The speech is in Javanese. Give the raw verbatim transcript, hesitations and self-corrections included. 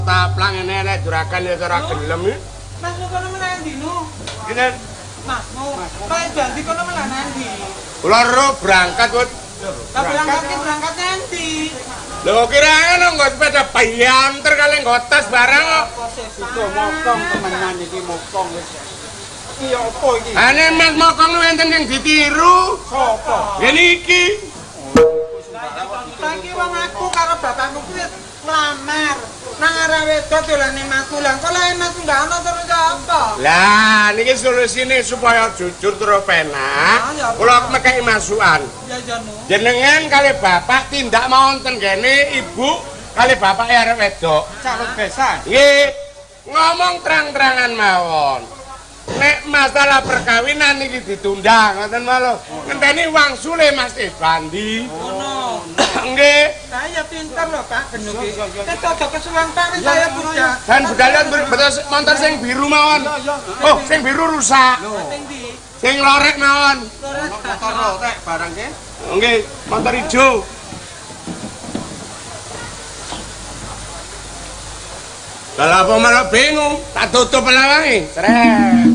Taplang ini nek juragan ya ora gelem iki. Mas kono menawa ndi nu? Kene Mas nu. Kae janji kono menawa nanti. kula ro berangkat kok. Lah berangkat ki berangkat nanti. Lho kira ngono nggo sepeda bayanter kali nggo tas barang kok. Iku mokong temenan iki mokong wis. Iki apa iki? Ane Mas mokong enten sing ditiru. Sopo? Ngene iki. Saiki wong aku karo bapakku kuwi nglamar. Nang arah wedok dolane matu. Lah kok lek matu ndak ono terus apa? Lah niki solusine supaya jujur terus penak. Kula mekeki masukan. Ya janu. Jenengan kali bapak tindak mawonten kene ibu kali bapak arek wedok. Calon besan. Nggih, ngomong terang-terangan mawon. Nek masalah perkawinan niki ditunda, ngoten malu. Ngenteni wangsule Mas Ibandi. Ngono. Nggih. Saya pinter loh Pak Genu ki. Ketok kesuwen Pak saya bujak. Dan budalnya betul motor sing biru mawon. Oh, sing biru rusak. Sing ndi? Sing lorek mawon. Motor rotek barang ki. Nggih, motor ijo. Kalau apa malah bingung, tak tutup lah wae. Seret.